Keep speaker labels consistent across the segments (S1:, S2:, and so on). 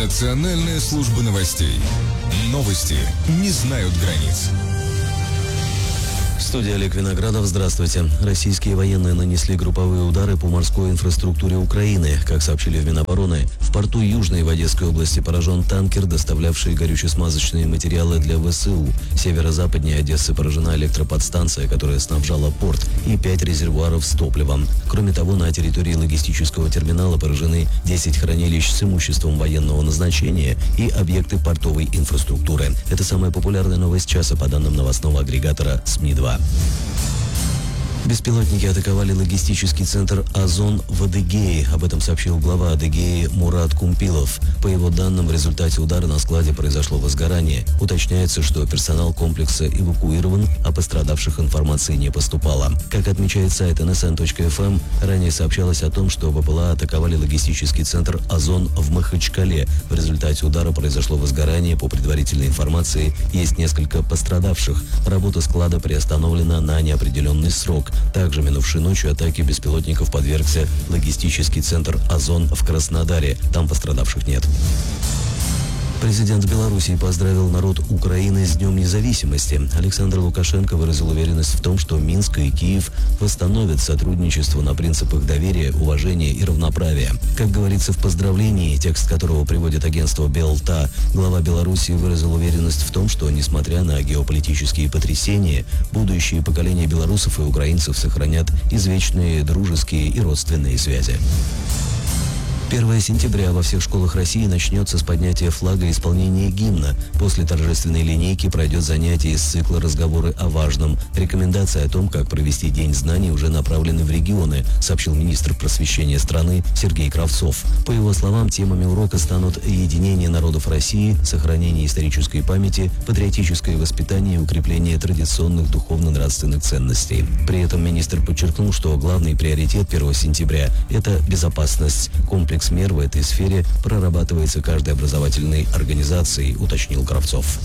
S1: Национальная служба новостей. Новости не знают границ.
S2: В студии Олег Виноградов. Здравствуйте. Российские военные нанесли групповые удары по морской инфраструктуре Украины. Как сообщили в Минобороны, в порту Южной в Одесской области поражен танкер, доставлявший горюче-смазочные материалы для ВСУ. Северо-западнее Одессы поражена электроподстанция, которая снабжала порт, и 5 резервуаров с топливом. Кроме того, на территории логистического терминала поражены 10 хранилищ с имуществом военного назначения и объекты портовой инфраструктуры. Это самая популярная новость часа по данным новостного агрегатора СМИ-2. Беспилотники атаковали логистический центр «Озон» в Адыгее. Об этом сообщил глава Адыгеи Мурат Кумпилов. По его данным, в результате удара на складе произошло возгорание. Уточняется, что персонал комплекса эвакуирован, а пострадавших информации не поступало. Как отмечает сайт nsn.fm, ранее сообщалось о том, что ВПЛА атаковали логистический центр «Озон» в Махачкале. В результате удара произошло возгорание. По предварительной информации, есть несколько пострадавших. Работа склада приостановлена на неопределенный срок. Также минувшей ночью атаки беспилотников подвергся логистический центр «Озон» в Краснодаре. Там пострадавших нет. Президент Белоруссии поздравил народ Украины с Днем независимости. Александр Лукашенко выразил уверенность в том, что Минск и Киев восстановят сотрудничество на принципах доверия, уважения и равноправия. Как говорится в поздравлении, текст которого приводит агентство Белта, глава Белоруссии выразил уверенность в том, что, несмотря на геополитические потрясения, будущие поколения белорусов и украинцев сохранят извечные дружеские и родственные связи. 1 сентября во всех школах России начнется с поднятия флага и исполнения гимна. После торжественной линейки пройдет занятие из цикла «Разговоры о важном». Рекомендации о том, как провести День знаний, уже направлены в регионы, сообщил министр просвещения страны Сергей Кравцов. По его словам, темами урока станут единение народов России, сохранение исторической памяти, патриотическое воспитание и укрепление традиционных духовно-нравственных ценностей. При этом министр подчеркнул, что главный приоритет 1 сентября – это безопасность. Комплекс мер в этой сфере прорабатывается каждой образовательной организацией, уточнил Кравцов.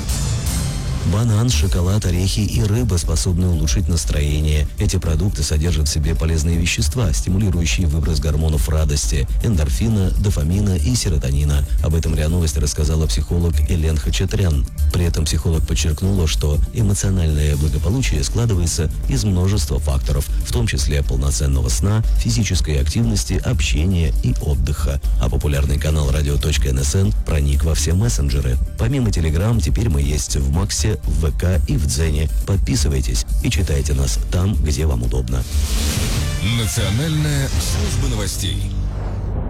S2: Банан, шоколад, орехи и рыба способны улучшить настроение. Эти продукты содержат в себе полезные вещества, стимулирующие выброс гормонов радости, эндорфина, дофамина и серотонина. Об этом РИА Новости рассказала психолог Элен Хачатрян. При этом психолог подчеркнула, что эмоциональное благополучие складывается из множества факторов, в том числе полноценного сна, физической активности, общения и отдыха. А популярный канал radio.nsn проник во все мессенджеры. Помимо Telegram, теперь мы есть в Максе, в ВК и в Дзене. Подписывайтесь и читайте нас там, где вам удобно.
S1: Национальная служба новостей.